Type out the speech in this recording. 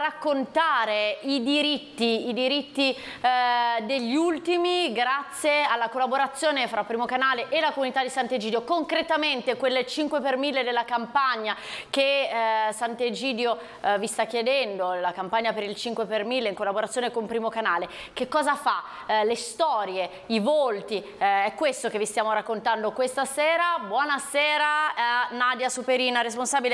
raccontare i diritti degli ultimi grazie alla collaborazione fra Primo Canale e la comunità di Sant'Egidio, concretamente quelle 5 per 1000 della campagna che Sant'Egidio vi sta chiedendo, la campagna per il 5 per 1000 in collaborazione con Primo Canale. Che cosa fa? Le storie, i volti, è questo che vi stiamo raccontando questa sera. Buonasera a Nadia Superina, responsabile